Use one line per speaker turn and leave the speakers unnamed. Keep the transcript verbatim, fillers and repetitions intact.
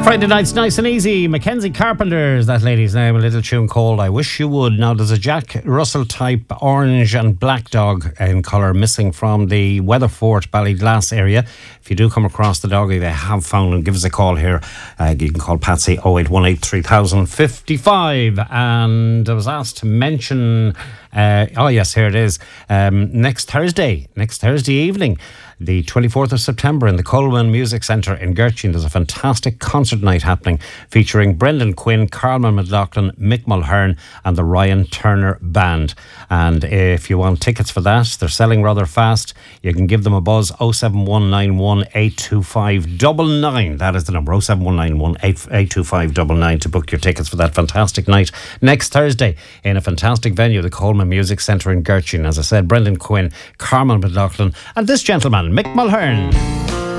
Friday night's nice and easy. Mackenzie Carpenter's that lady's name. A little tune called I Wish You Would. Now there's a Jack Russell type orange and black dog in colour missing from the Weatherfort Ballyglass area. If you do come across the doggy, they have found him. Give us a call here. Uh, you can call Patsy oh eight one eight three thousand fifty-five. And I was asked to mention uh, oh yes, here it is. Um, next Thursday, next Thursday evening, the twenty-fourth of September in the Coleman Music Centre in Gertrude, there's a fantastic concert night happening featuring Brendan Quinn, Carlman McLaughlin, Mick Mulhern and the Ryan Turner Band. And if you want tickets for that, they're selling rather fast. You can give them a buzz oh seven one nine one eight two five nine nine. That is the number, oh seven one nine one eight two five nine nine to book your tickets for that fantastic night next Thursday in a fantastic venue, the Coleman Music Centre in Gertrude. As I said, Brendan Quinn, Carlman McLaughlin and this gentleman, Mick Mulhern.